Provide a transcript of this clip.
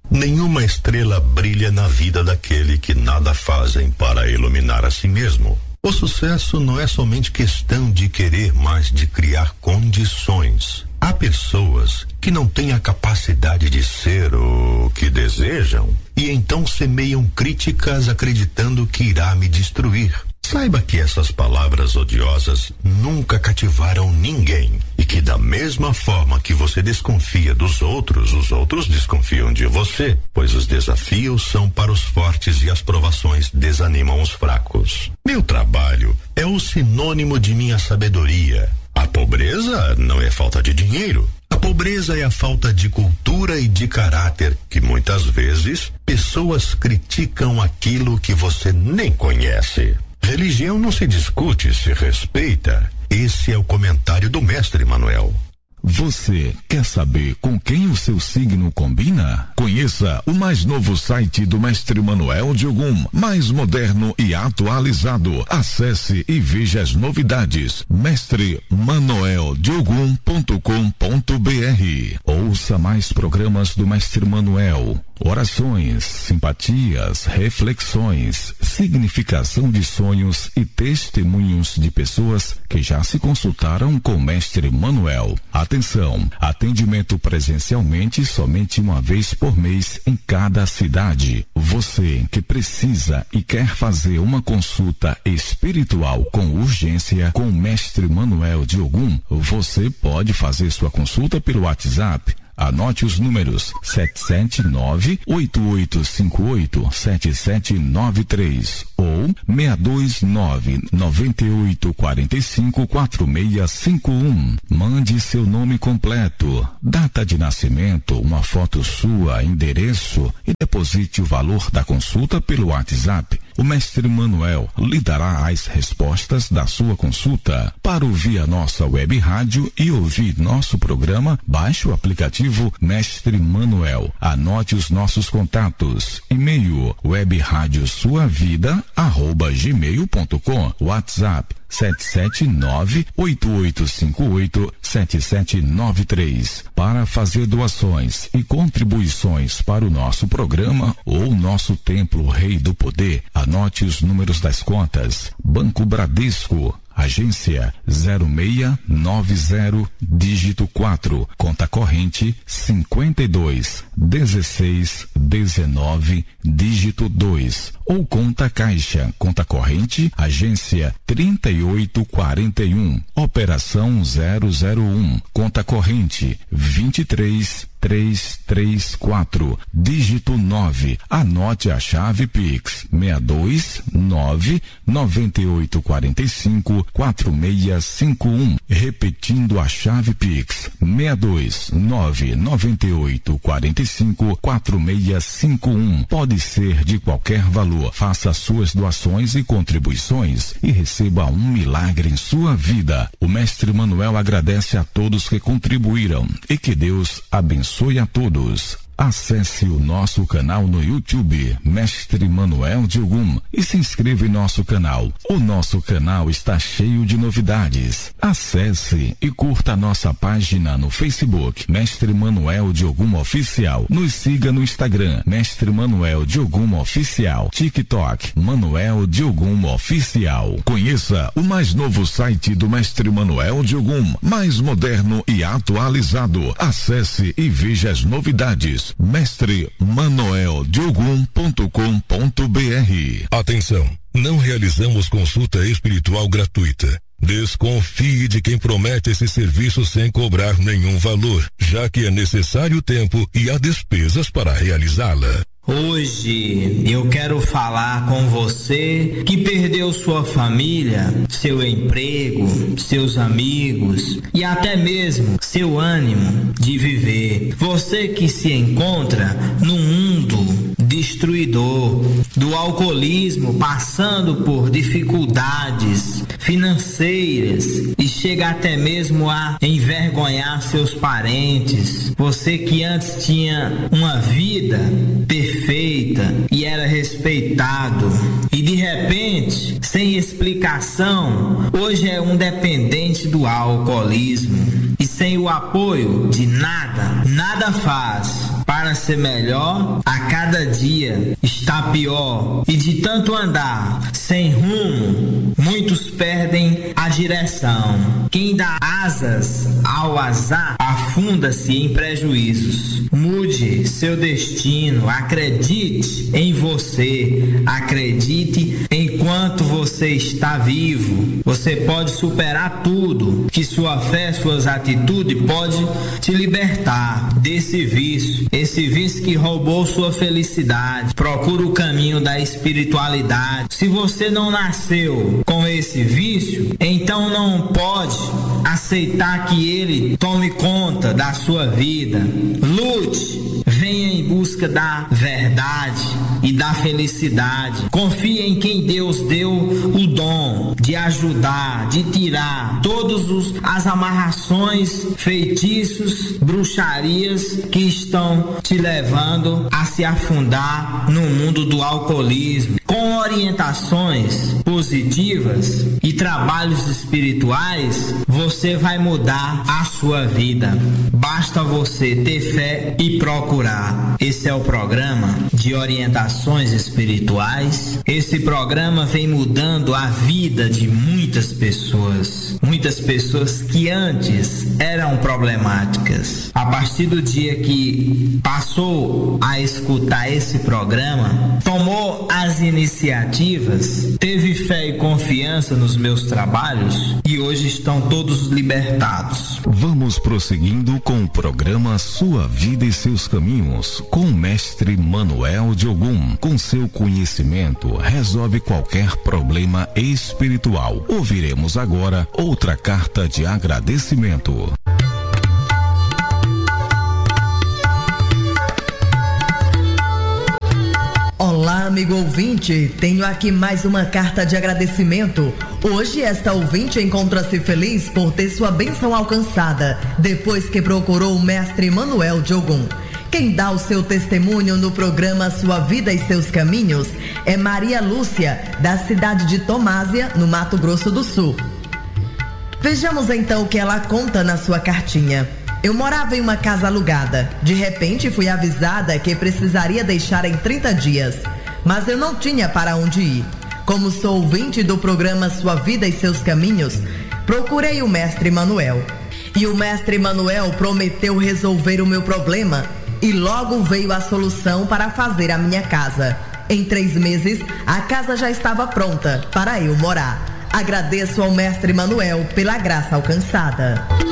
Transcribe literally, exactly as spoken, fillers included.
Nenhuma estrela brilha na vida daquele que nada fazem para iluminar a si mesmo. O sucesso não é somente questão de querer, mas de criar condições. Há pessoas que não têm a capacidade de ser o que desejam e então semeiam críticas acreditando que irá me destruir. Saiba que essas palavras odiosas nunca cativaram ninguém e que da mesma forma que você desconfia dos outros, os outros desconfiam de você, pois os desafios são para os fortes e as provações desanimam os fracos. Meu trabalho é o sinônimo de minha sabedoria. A pobreza não é falta de dinheiro. A pobreza é a falta de cultura e de caráter que muitas vezes pessoas criticam aquilo que você nem conhece. Religião não se discute, se respeita. Esse é o comentário do mestre Manuel. Você quer saber com quem o seu signo combina? Conheça o mais novo site do Mestre Manuel de Ogum, mais moderno e atualizado. Acesse e veja as novidades. mestre manuel de ogum ponto com ponto b r. Ouça mais programas do Mestre Manuel. Orações, simpatias, reflexões, significação de sonhos e testemunhos de pessoas que já se consultaram com o Mestre Manuel. Atenção, atendimento presencialmente somente uma vez por mês em cada cidade. Você que precisa e quer fazer uma consulta espiritual com urgência com o Mestre Manuel de Ogum, você pode fazer sua consulta pelo WhatsApp. Anote os números sete sete nove, oito oito cinco oito, sete sete nove três ou seis dois nove, nove oito quatro cinco, quatro seis cinco um. Mande seu nome completo, data de nascimento, uma foto sua, endereço e deposite o valor da consulta pelo WhatsApp. O Mestre Manuel lhe dará as respostas da sua consulta. Para ouvir a nossa web rádio e ouvir nosso programa, baixe o aplicativo Mestre Manuel. Anote os nossos contatos. E-mail web rádio sua vida arroba gmail ponto com. WhatsApp sete sete nove, oito oito cinco oito, sete sete nove três. Para fazer doações e contribuições para o nosso programa ou nosso Templo Rei do Poder, anote os números das contas. Banco Bradesco, agência zero seis nove zero, dígito quatro, conta corrente cinquenta e dois, dezesseis, dezenove, dígito dois, ou conta caixa, conta corrente, agência trinta e oito quarenta e um, operação zero zero um, conta corrente vinte e três, três três quatro, dígito nove. Anote a chave Pix seis dois nove, nove oito quatro cinco, quatro seis cinco um. Repetindo a chave Pix seis dois nove, nove oito quatro cinco, quatro seis cinco um. Pode ser de qualquer valor. Faça suas doações e contribuições e receba um milagre em sua vida. O Mestre Manuel agradece a todos que contribuíram e que Deus abençoe a todos. Acesse o nosso canal no YouTube, Mestre Manuel de Ogum, e se inscreva em nosso canal. O nosso canal está cheio de novidades. Acesse e curta a nossa página no Facebook, Mestre Manuel de Ogum Oficial. Nos siga no Instagram, Mestre Manuel de Ogum Oficial. TikTok, Manuel de Ogum Oficial. Conheça o mais novo site do Mestre Manuel de Ogum, mais moderno e atualizado. Acesse e veja as novidades. mestre manuel de ogum ponto com ponto b r. Atenção, não realizamos consulta espiritual gratuita. Desconfie de quem promete esse serviço sem cobrar nenhum valor, já que é necessário tempo e há despesas para realizá-la. Hoje eu quero falar com você que perdeu sua família, seu emprego, seus amigos e até mesmo seu ânimo de viver. Você que se encontra num mundo destruidor do alcoolismo, passando por dificuldades financeiras e chega até mesmo a envergonhar seus parentes. Você que antes tinha uma vida perfeita feita e era respeitado e de repente, sem explicação, hoje é um dependente do alcoolismo e sem o apoio de nada, nada faz. para ser melhor, a cada dia está pior. E de tanto andar sem rumo, muitos perdem a direção. Quem dá asas ao azar afunda-se em prejuízos. Mude seu destino, acredite em você, acredite enquanto você está vivo. Você pode superar tudo, que sua fé, suas atitudes pode te libertar desse vício, esse vício que roubou sua felicidade. Procura o caminho da espiritualidade. Se você não nasceu com esse vício, então não pode aceitar que ele tome conta da sua vida. Lute, venha em busca da verdade e da felicidade. Confie em quem Deus deu o dom de ajudar, de tirar todas as amarrações, feitiços, bruxarias que estão te levando a se afundar no mundo do alcoolismo. Com orientações positivas e trabalhos espirituais, você vai mudar a sua vida. Basta você ter fé e procurar. Esse é o programa de orientações espirituais. Esse programa vem mudando a vida de muitas pessoas. Muitas pessoas que antes eram problemáticas. A partir do dia que passou a escutar esse programa, tomou as iniciativas, teve fé e confiança nos meus trabalhos e hoje estão todos libertados. Vamos prosseguindo com o programa Sua Vida e Seus Caminhos, com o mestre Manuel de Ogum. Com seu conhecimento, resolve qualquer problema espiritual. Ouviremos agora outra carta de agradecimento. Olá, amigo ouvinte, tenho aqui mais uma carta de agradecimento. Hoje esta ouvinte encontra-se feliz por ter sua bênção alcançada, depois que procurou o mestre Manuel de Ogum. Quem dá o seu testemunho no programa Sua Vida e Seus Caminhos é Maria Lúcia, da cidade de Tomásia, no Mato Grosso do Sul. Vejamos então o que ela conta na sua cartinha. Eu morava em uma casa alugada. De repente fui avisada que precisaria deixar em trinta dias, mas eu não tinha para onde ir. Como sou ouvinte do programa Sua Vida e Seus Caminhos, procurei o mestre Manuel. E o mestre Manuel prometeu resolver o meu problema e logo veio a solução para fazer a minha casa. Em três meses, a casa já estava pronta para eu morar. Agradeço ao mestre Manuel pela graça alcançada.